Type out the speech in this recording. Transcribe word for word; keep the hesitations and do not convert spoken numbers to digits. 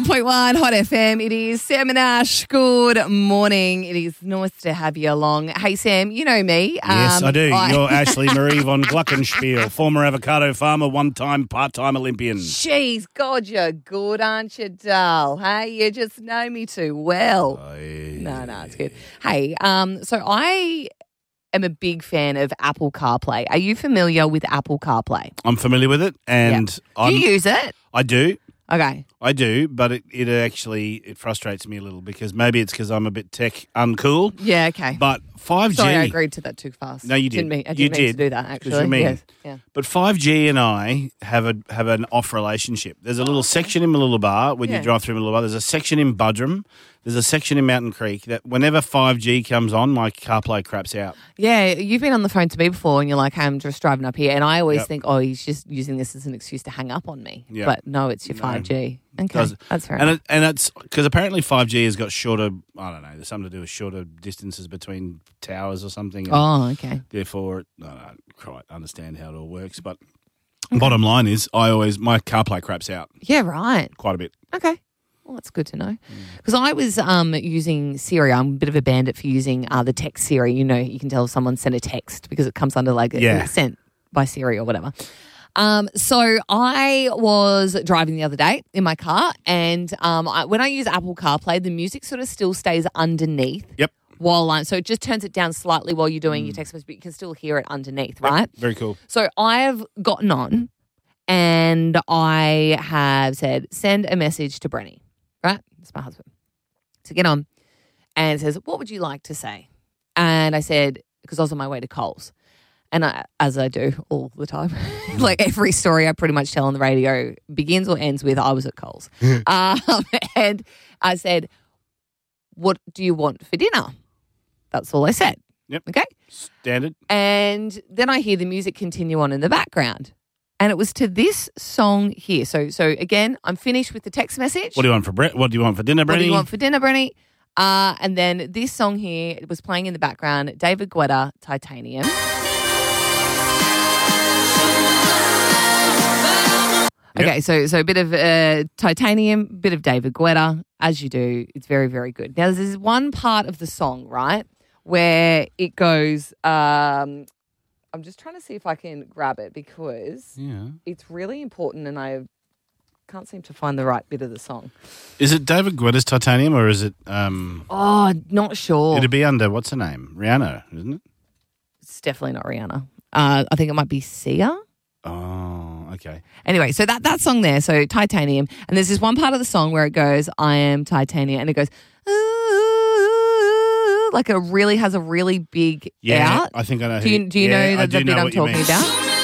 point one Hot F M. It is Sam and Ash. Good morning. It is nice to have you along. Hey, Sam, you know me. Yes, Um, I do. I- You're Ashley Marie von Gluckenspiel, former avocado farmer, one-time part-time Olympian. Jeez, God, you're good, aren't you, doll? Hey, you just know me too well. Aye. No, no, it's good. Hey, um, so I am a big fan of Apple CarPlay. Are you familiar with Apple CarPlay? I'm familiar with it, and Do I'm, you use it? I do. Okay. I do, but it, it actually it frustrates me a little because maybe it's because I'm a bit tech uncool. Yeah, okay. But five G. Sorry, I agreed to that too fast. No, you did. Didn't mean, I You didn't mean did, to do that, 'cause actually. you're mean. Yes. Yeah. But five G and I have a have an off relationship. There's a little section in Mooloolaba when Yeah. you drive through Mooloolaba. There's a section in Budrum. There's a section in Mountain Creek that whenever five G comes on, my CarPlay craps out. Yeah, you've been on the phone to me before and you're like, hey, I'm just driving up here. And I always Yep. think, oh, he's just using this as an excuse to hang up on me. Yep. But no, it's your No. five G. Okay, Does- that's fair And enough. it, and it's because apparently five G has got shorter. I don't know. There's something to do with shorter distances between towers or something. and Oh, okay. Therefore, I don't quite understand how it all works. But bottom line is, I always my CarPlay craps out Yeah, right. quite a bit. Okay. Well, that's good to know. Because I was um, using Siri. I'm a bit of a bandit for using uh, the text Siri. You know, you can tell if someone sent a text because it comes under like Yeah. sent by Siri or whatever. Um, so I was driving the other day in my car, and um, I, when I use Apple CarPlay, the music sort of still stays underneath. Yep. While I'm, so it just turns it down slightly while you're doing your text message, but you can still hear it underneath, right? Very cool. So I have gotten on, and I have said, send a message to Brenny, right? It's my husband. To get on, and it says, what would you like to say? And I said, because I was on my way to Coles. And I, as I do all the time, like every story I pretty much tell on the radio begins or ends with, I was at Coles. um, and I said, what do you want for dinner? That's all I said. Yep. Okay. Standard. And then I hear the music continue on in the background. And it was to this song here. So so again, I'm finished with the text message. What do you want for bre- What do you want for dinner, Brenny? What do you want for dinner, Brenny? Uh, and then this song here was playing in the background, David Guetta, Titanium. Yep. Okay, so so a bit of uh, Titanium, bit of David Guetta, as you do. It's very, very good. Now, there's one part of the song, right, where it goes, um, I'm just trying to see if I can grab it because Yeah. it's really important and I can't seem to find the right bit of the song. Is it David Guetta's Titanium or is it? Um, Oh, not sure. It'd be under what's her name, Rihanna, isn't it? It's definitely not Rihanna. Uh, I think it might be Sia. Oh, okay. Anyway, so that, that song there, so Titanium, and there's this one part of the song where it goes, I am titanium, and it goes, "Ooh," like it really has a really big Yeah, out. I think I know. Do you, who, do you yeah, know I the, the do bit know I'm what you talking mean. about?